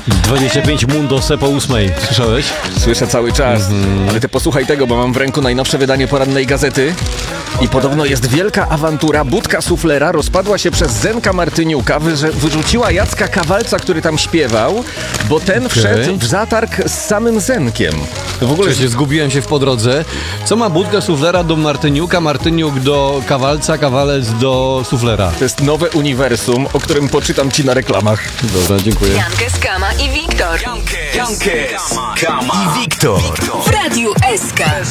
25 Mundos po 8. Słyszałeś? Słyszę cały czas, ale ty posłuchaj tego, bo mam w ręku najnowsze wydanie porannej gazety i podobno jest wielka awantura. Budka suflera rozpadła się przez Zenka Martyniuka, wyrzuciła Jacka Kawalca, który tam śpiewał, bo ten wszedł w zatarg z samym Zenkiem. To w ogóle zgubiłem się po drodze. Co ma budka suflera do Martyniuka, Martyniuk do Kawalca, Kawalec do suflera? To jest nowe uniwersum, o którym poczytam ci na reklamach. Dobra, dziękuję. Jankes, Kama i Wiktor. Jankes, Kama i Wiktor. W Radiu SK.